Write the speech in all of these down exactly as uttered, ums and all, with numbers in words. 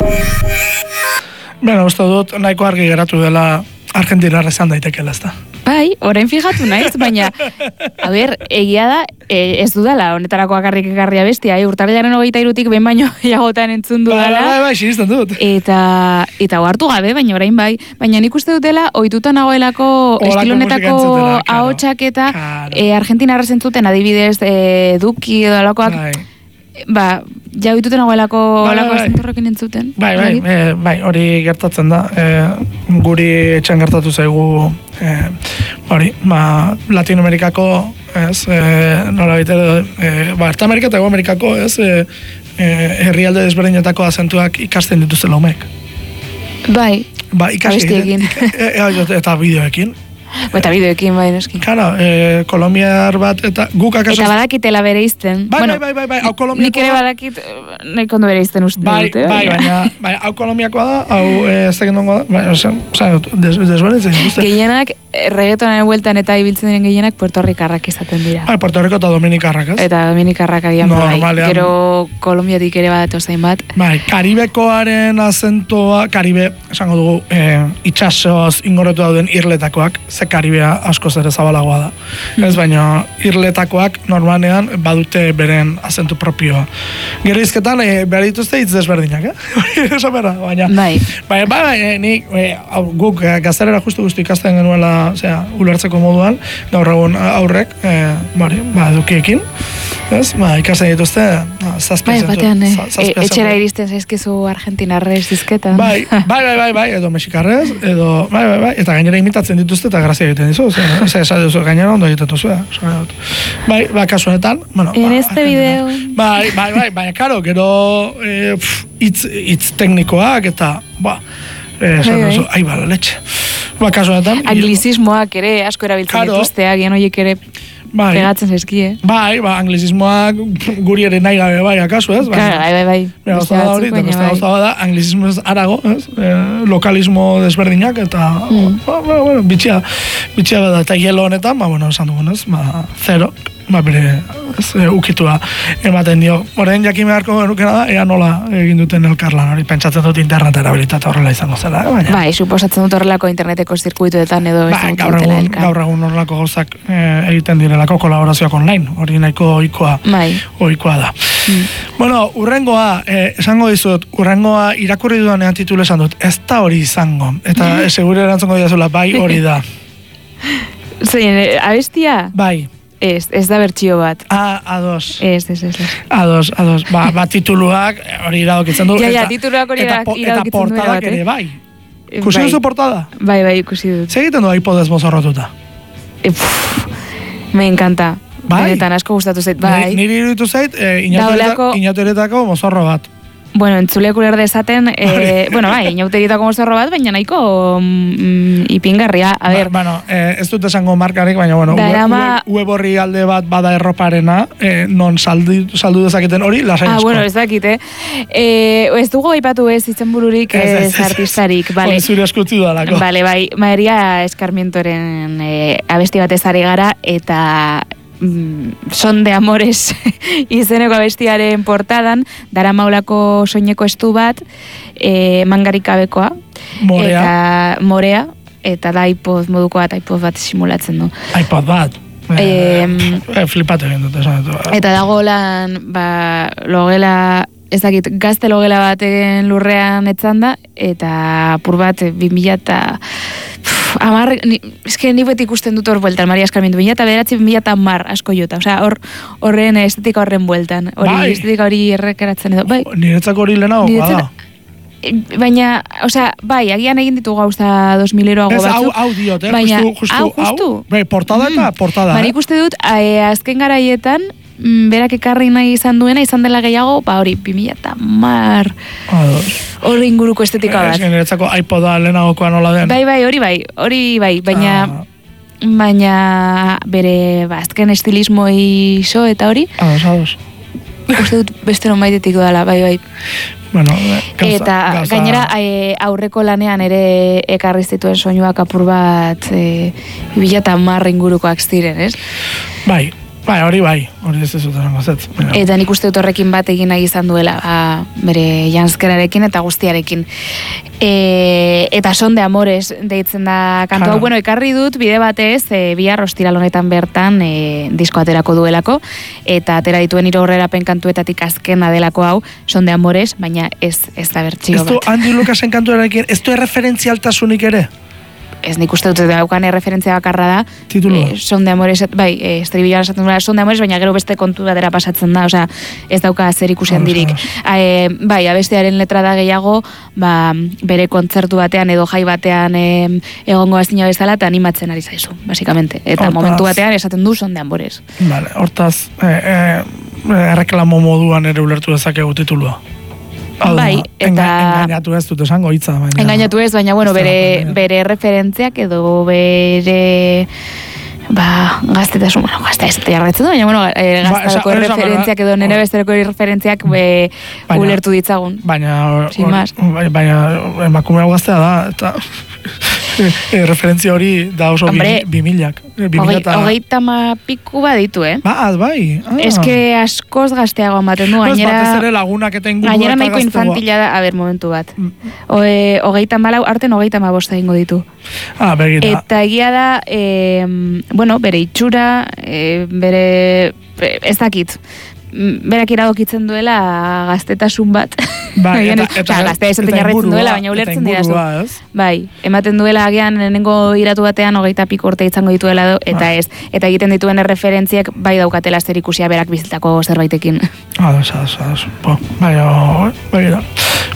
Bueno, uste dut, nahiko argi geratu dela Argentinarra izan daitekela, ez da. Bai, orain fijatu naiz, baina, a ber, egia da, e, ez dudala, honetarako akarrik ekarria bestia, e, urtarrilaren hogeita irutik behin baino jagotan entzun dudala. Bai, bai, bai, sinisten dut. Eta, eta ohartu gabe, baina orain bai, baina nik uste dutela, ohituta nagoelako estilonetako ahotsak eta claro. e, Argentinarra zentzuten adibidez e, Duki edo alakoak, bai. Ba, ja bituten nagoelako olako zenturrekin entzuten. Bai, bai, e, bai, hori gertatzen da. E, guri etxan gertatu zaigu e, hori, ba, Latinoamerikako, ez, e, nola bitero, e, ba, Erta Amerika eta Ego Amerikako, ez, e, e, herrialde desberdinetako azentuak ikasten dituzten laumek. Bai, ba, ikastegin. E, e, eta bideoekin. Eta bideoekin, bai, neski. Kara, eh, kolombiar bat, eta guk akaso... Eta badakitela bere izten. Bai, bueno, bai, bai, bai, hau kolombiakoa... Nik ere badakit, nahi kondo bere izten uste bai, dute. Bai, bai, baina, bai, hau kolombiakoa da, hau ez egin dongo da, bai, oza, des, desberdintzen dituzte. Gehienak, reggaetonaren bueltan eta ibiltzen diren gehienak Puerto Ricarrak izaten dira. Bai, Puerto Rico eta Dominikarrak, ez? Eta Dominikarrak agian no, bai. Normalean... Gero Kolombiatik ere badatu zain bat. Bai, Karibekoaren azentoa, Karibe, esango dugu, eh, itxasoz ingorretu dauden irletakoak, ze Karibea asko ere zabalagoa da. Mm. Ez baina irletakoak normalnean badute beren azentu propioa. Gero izketan e, behar dituzte hitz desberdinak, eh? Eso berda, baina. Bai. Bai, bai, bai, e, nik e, guk e, gaztelera justu guztu ikasten genuela, osea, ulertzeko moduan, gaur egun aurrek, e, bari, ba, edukiekin, ez? Ba, ikasten dituzte, no, zazpi bai, batean, eh? e, etxera iristen zaizkizu argentinarrez dizketan. Bai, bai, bai, bai, bai, edo mexikarrez, edo, bai, bai, bai, eta gainera imitatzen dituzte eta grazia egiten dizu, ozera, ozera, esan duzu, gainera ondo egiten duzu, bai, bai, kasuanetan, bueno, en ba, este video, bai, bai, bai, bai, karo, gero, eh, itz, itz teknikoak, eta, ba, eh, esan duzu, ai, bala, letxe, ba, kasuanetan, anglizismoak ere asko erabiltzen dituzteak, gian horiek ere, bai, pegatzen zaizkie. Bai, ba, anglizismoak guri ere nahi gabe bai, akaso, ez? Bai, bai, bai. Bera, beste hori, eta beste gauza da, anglizismo ez arago, ez? E, lokalismo desberdinak, eta, mm. ba, ba, bueno, bitxia, bitxia bada, eta hielo honetan, ba, bueno, esan dugun, ez? Ba, zero, ba, bere, ez, e, ukitua ematen dio. Horein jakin beharko genukena da, ea nola egin duten elkarlan, hori pentsatzen dut internet erabilitata horrela izango zela, baina. Bai, suposatzen dut horrelako interneteko zirkuituetan edo ez dut dutela elkar. Gaur egun horrelako gauzak e, egiten direlako kolaborazioak online, hori nahiko ohikoa, bai. ohikoa da. Mm. Bueno, urrengoa, eh, esango dizut, urrengoa irakurri dudanean titulu esan dut, ez da hori izango, eta mm. segure erantzongo diazula, bai hori da. Zein, abestia? Bai. Ez, ez da bertsio bat. A, ados. Ez, ez, ez. Ados, ados. Ba, ba tituluak hori iradokitzen du. Ja, ja, tituluak hori iradokitzen du. Eta portadak ere, bai. Ikusi bai. Duzu portada? Bai, bai, ikusi dut. Segiten du iPodez mozorrotuta? E, me encanta. Bai? Benetan asko gustatu zait, bai. Niri iruditu zait, e, inauteretako mozorro bat. Bueno, entzuleak uler dezaten, e, bueno, bai, inauterietako mozorro bat, baina nahiko mm, ipingarria, a ber. Ba, bueno, eh, ez dut esango markarik, baina, bueno, Darama... web horri alde bat bada erroparena, eh, non saldu, saldu dezaketen hori, lasai asko. Ah, bueno, ez dakit, eh? E, ez dugu aipatu ez izenbururik ez, ez, ez artistarik, bale. Hori zure eskutzi dalako. Bale, bai, Maria Eskarmientoren e, abesti batez ari gara, eta... Son de Amores izeneko abestiaren portadan dara maulako soineko estu bat e, mangarikabekoa morea. Eta morea eta da iPod moduko bat iPod bat simulatzen du iPod bat e, e, flipate egin dut eta dago lan ba, logela ez dakit gazte logela baten lurrean etzan da eta apur bat bi mila eta Amar, ni, eske ni beti ikusten dut hor bueltan, Maria Eskarmientu, bila eta bederatzi, bila eta mar asko jota, osea, hor, horren estetika horren bueltan, hori bai. Estetika hori errekeratzen edo, bai. Niretzako hori lehenago, bada. Baina, osea, bai, agian egin ditu gauza dos mil eroago batzuk. Ez, hau, hau diot, eh, baina, justu, justu, hau, justu. Hau, bai, portada eta mm. portada, Baina eh. ikuste dut, e, azken garaietan, berak ekarri nahi izan duena, izan dela gehiago, ba hori, bi mila eta mar hori inguruko estetika bat. Ez niretzako iPoda lehenagokoa nola den. Bai, bai, hori bai, hori bai, baina ah. baina bere ba, azken estilismo iso eta hori. Ados, ados. Uste dut beste non baitetik dela, bai, bai. Bueno, gauza, eta gauza. gainera e, aurreko lanean ere ekarri zituen soinuak apur bat e, bi mila eta mar ingurukoak ziren, ez? Bai. Bai, hori bai, hori ez ez zuten gozet. Eta nik uste dut horrekin bat egin nahi izan duela, ba, bere janskerarekin eta guztiarekin. E, eta Son de Amores deitzen da kantu hau, bueno, ekarri dut bide batez, e, bihar ostiral honetan bertan e, disko aterako duelako, eta atera dituen hiru aurrerapen kantuetatik azkena delako hau, Son de Amores, baina ez, ez da bertsio bat. Ez du Andy Lucasen kantuarekin, ez du erreferentzialtasunik ere? Ez nik uste dut daukan erreferentzia bakarra da. Titulua? Eh, Son de Amores, bai, eh, estribilloan esaten duela Son de Amores, baina gero beste kontu batera pasatzen da, osea, ez dauka zer ikusi handirik. Eh, bai, abestearen letra da gehiago, ba, bere kontzertu batean edo jai batean eh, egongo azina bezala eta animatzen ari zaizu, basikamente. Eta hortaz, momentu batean esaten du Son de Amores. Vale, hortaz, eh, eh, erreklamo moduan ere ulertu dezakegu titulua. Bai, eta... Engainatu ez dut esango hitza, baina... Engainatu ez, baina, bueno, bere, bere referentziak edo bere... Ba, gaztetasun, bueno, gazta ez jarretzen du, baina, bueno, e, gaztako ba, referentziak edo nire bestereko referentziak be, ulertu ditzagun. Baina, baina, emakumea gaztea da, eta... E, referentzia hori da oso bimilak. Hogeita ma piku baditu, eh? Ba, bai. Ah. Ez que askoz gazteago ematen du. Gainera, batez ere lagunak eta ingurua eta gazteagoa. Gainera nahiko infantila da, a ber, momentu bat. Hogeita malau, arten hogeita ma bosta ingo ditu. Ah, begira. Eta egia da, e, bueno, bere itxura, e, bere, ez dakit, berak iradokitzen duela gaztetasun bat. Bai, eta, eta, eta gaztea esaten jarretzen duela, baina ulertzen dira zu. Bai, ematen duela agian lehenengo iratu batean hogeita piko urte izango dituela do, eta ez, eta egiten dituen erreferentziak bai daukatela zer ikusia berak bizitako zerbaitekin. Ados, ados, ados. Bo, bai, bai, da.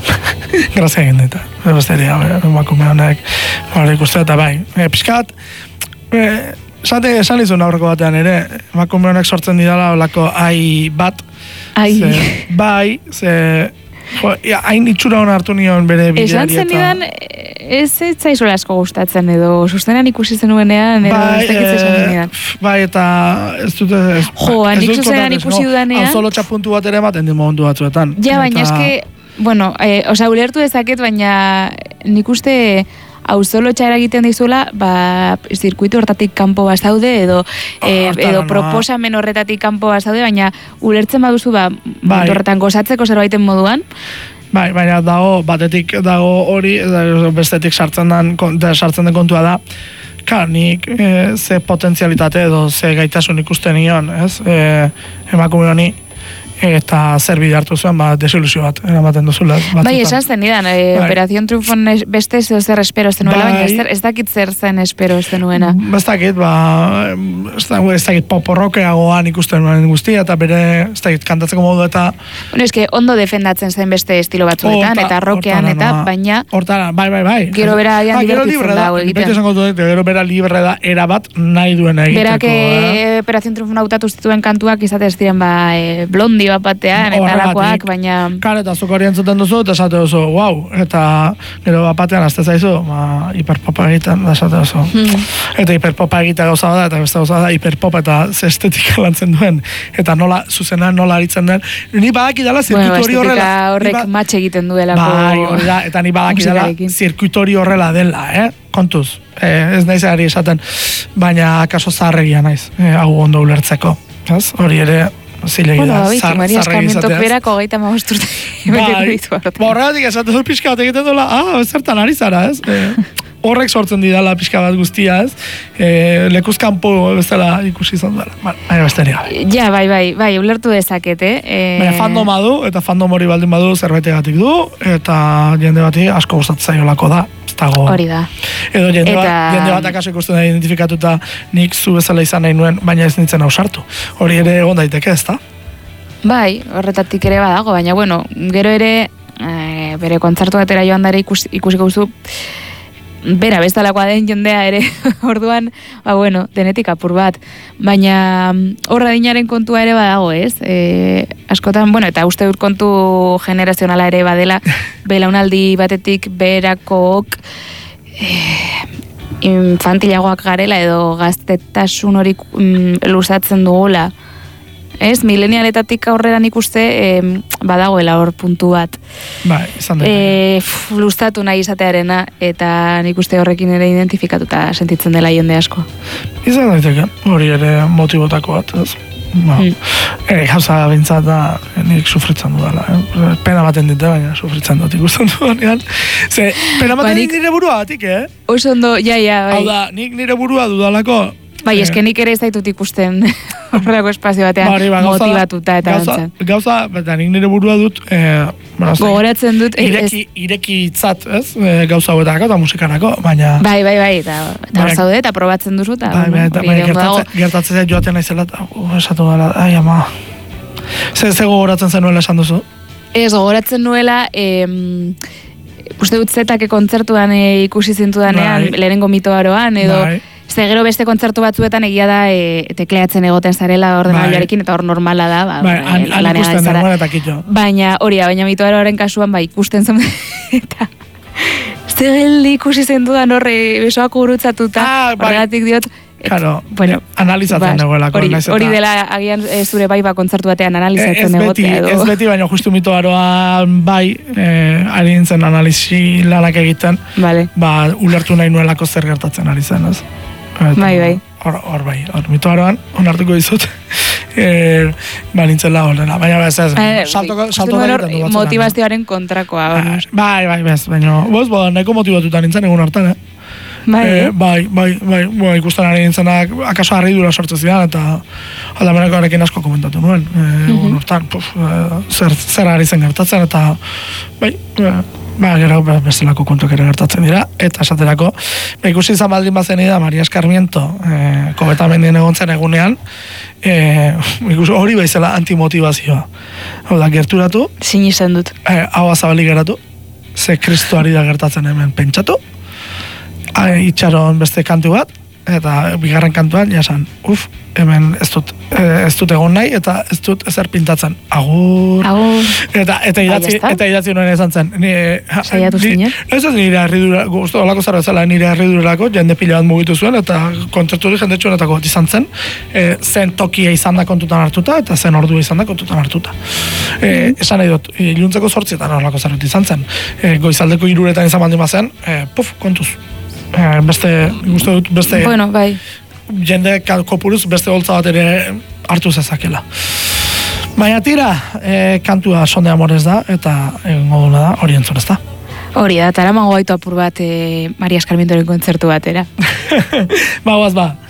Grazia egin dita. Besteria, emakume honek, bai, ikuste eta bai. E, Piskat, e, Zate, esan izun aurreko batean ere, emakume honek sortzen didala olako ai bat. Ai. Ze, bai, ze... Jo, ja, hain itxura hona hartu nion bere bideari eta... Esan zen nidan, ez zaizuela asko gustatzen edo, sustenean ikusi zenuenean, edo bai, ez dakit esan nidan. Bai, eta ez dute... Ez, jo, hanik sustenean ikusi no, dudanean... Hau zolo txapuntu bat ere ematen di momentu batzuetan. Ja, baina eta... eske, bueno, eh, oza, ulertu dezaket, baina nik uste... hau zolo txara egiten dizuela, ba, zirkuitu hortatik kanpo bazaude, edo, oh, e, edo proposamen horretatik kanpo bazaude, baina ulertzen baduzu, ba, bai. Horretan gozatzeko zerbaiten moduan. Bai, baina dago, batetik dago hori, bestetik sartzen den, sartzen den kontua da, Klar, nik e, ze potentzialitate edo ze gaitasun ikusten nion, ez? E, emakume honi, eta zer bide hartu zuen, ba, desilusio bat, eramaten duzula. Bai, esan zen nidan, e, bai. Operación Triunfon beste ez zer espero ez denuela, bai. Baina ez dakit zer zen espero ez denuena. Ez dakit, ba, ez dakit poporrokeagoan ikusten nuen guztia, eta bere, ez dakit, kantatzeko modu eta... Bueno, eske ondo defendatzen zen beste estilo batzuetan, eta rokean, eta baina... Hortara, bai, bai, bai. Gero bera agian divertitzen dago egiten. Beti esango dut, gero bera libre da, erabat nahi duena egiteko. Berak eh? Operación Triunfon hautatu zituen kantuak izatez ziren, ba, e, blondi bat batean, eta alakoak, baina... Kar, eta zuk hori entzuten duzu, eta esate duzu, wow, eta gero bat batean azte zaizu, ma, hiperpopa egiten, da esate duzu. Hmm. Eta hiperpopa egitea gauza da, eta beste gauza da, hiperpopa eta ze estetika lantzen duen, eta nola, zuzenan nola aritzen den. Ni badaki dela zirkuitu hori horrela. Bueno, horrek ba... matxe egiten duelako. Bai, hori da, eta ni badaki dela zirkuitu hori horrela dela, eh? Kontuz, eh, ez naiz ari esaten, baina akaso zaharregia naiz, eh, hau ondo ulertzeko. Ez? Hori ere, zilegi da, zar, Maria Eskarmientok berako gehieta magosturte. Bai, horregatik esatu zut pixka bat egiten dola, ah, zertan ari zara, ez? E, horrek sortzen didala pixka bat guztia, ez? E, lekuzkanpo bezala ikusi izan dara. Baina besteria. Ja, bai, bai, bai, ulertu dezakete. E... Baina fandom badu, eta fandom hori baldin badu zerbaitegatik du, eta jende bati asko gustatzen zaiolako da. Dago. Hori da. Edo jende, eta... bat, jende bat akaso ikusten da identifikatuta nik zu bezala izan nahi nuen, baina ez nintzen ausartu. Hori ere egon daiteke, ez da? Bai, horretatik ere badago, baina bueno, gero ere e, bere kontzertu batera joan dara ikus, ikusiko guzu, bera bestalakoa den jendea ere, orduan, ba bueno, denetik apur bat, baina horra dinaren kontua ere badago, ez? E, askotan, bueno, eta uste dut kontu generazionala ere badela, belaunaldi batetik berakok e, infantilagoak garela edo gaztetasun hori mm, luzatzen dugula. Ez, milenialetatik aurrera nik uste eh, badagoela hor puntu bat. Bai, izan dut. Eh, luztatu nahi izatearena, eta nik uste horrekin ere identifikatuta sentitzen dela jende asko. Izan daiteke, hori ere motibotako bat, ez? Ba, mm. e, gauza bintzat da, nik sufritzen dudala, eh? Pena baten dite, baina sufritzen dut ikusten dudanean. Ze, pena baten ba, nik... nire burua batik, eh? Oso ondo, ja, ja, bai. Hau da, nik nire burua dudalako... Bai, eske nik ere ez daitut ikusten horrelako espazio batean bari, ba, gauza, motibatuta eta gauza, gauza, eta nik nire burua dut eh, gogoratzen dut ireki, ez... ireki itzat, ez? E, gauza hauetako eta musikanako, baina bai, bai, bai, eta hor zaude eta probatzen duzu eta bai, bai, eta bai, gertatzen, gertatzen zait joaten naizela eta uh, esatu dela, ai ama ze, ze gogoratzen zenuela esan duzu? Ez, gogoratzen nuela em, uste dut zetake kontzertuan e, ikusi zintudanean bai. Lehenengo mitoaroan edo bai. Ze gero beste kontzertu batzuetan egia da e, tekleatzen egoten zarela ordenagailuarekin eta hor normala da, ba, bai, an, an ikusten dengoen eta kitxo. Baina hori da, baina mitoaroaren kasuan bai ikusten zen eta ze geldi ikusi zentudan horre besoak gurutzatuta, ah, bai. Horregatik diot et, claro, bueno, analizatzen ba, negoelako. Hori, hori dela agian e, zure bai ba kontzertu batean analizatzen egotea edo. Ez beti, baina justu mitoaroan bai eh, ari nintzen analizi lanak egiten, vale. Ba, ulertu nahi nuelako zer gertatzen ari zen, ez? Eta, bai, bai. Hor, hor bai, hor mitoaroan, onartuko dizut, e, ba nintzen la horrela, baina bez ez, eh, salto, salto da egiten du batzen. Motivazioaren kontrakoa. Bai, bai, bez, baina, boz, ba, nahiko motivatuta nintzen egun hartan, eh? Bai, eh, bai, bai, bai, bai, ikusten ari nintzenak, akaso harridura sortzen zidan, eta aldameneko arekin asko komentatu nuen, e, mm-hmm. hortan, puf, e, zer, zer ari zen gertatzen, eta, bai, e, ba, gero bestelako kontuak ere gertatzen dira, eta esaterako, ba, ikusi izan baldin bazen da, Maria Eskarmiento, e, kobetamendien egontzen egunean, e, ikusi hori baizela antimotivazioa. Hau da, gerturatu, zin izan dut. E, hau azabalik geratu, ze kristuari da gertatzen hemen pentsatu, itxaron beste kantu bat, eta bigarren kantuan, jasan, uf, hemen ez dut, ez dut egon nahi, eta ez dut ezer pintatzen. Agur. Agur. Eta, eta idatzi, eta idatzi nuen esan zen. Ni, Saiatu zinen? Ez ez nire harridura, guztu olako zara zela, nire harridurako, jende pila bat mugitu zuen, eta kontzertu hori jende txuenetako izan zen, e, zen tokia izan da kontutan hartuta, eta zen ordua izan da kontutan hartuta. E, esan nahi dut, iluntzeko zortzietan olako zara izan zen. E, goizaldeko iruretan izan baldin bazen, e, puf, kontuz. Eh, beste, gustu dut, beste bueno, bai. Jende kopuruz beste holtza bat ere hartu zezakela. Baina tira, eh, kantua Son de Amores da, eta egongo duna da, hori entzun ez da. Hori da, eta eramango baitu apur bat eh, Maria Eskarmientoren kontzertu batera. Ba, guaz, ba.